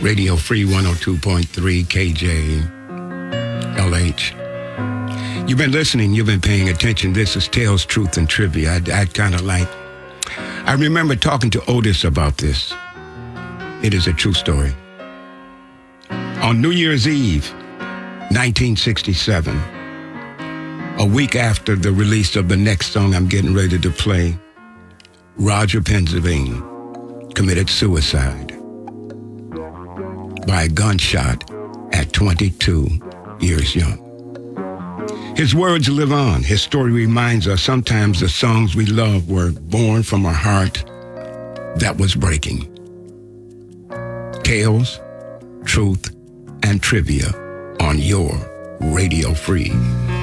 Radio Free 102.3 KJLH. You've been listening, you've been paying attention. This is Tales, Truth, and Trivia. I remember talking to Otis about this. It is a true story. On New Year's Eve, 1967, a week after the release of the next song I'm getting ready to play, Roger Pennsylvania committed suicide by a gunshot at 22 years young. His words live on. His story reminds us sometimes the songs we love were born from a heart that was breaking. Tales, Truth, and Trivia on your Radio Free.